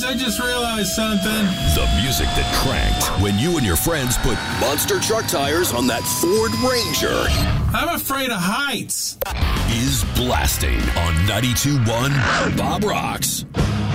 I just realized something. The music that cranked when you and your friends put monster truck tires on that Ford Ranger. I'm afraid of heights. Is blasting on 92.1 Bob Rocks.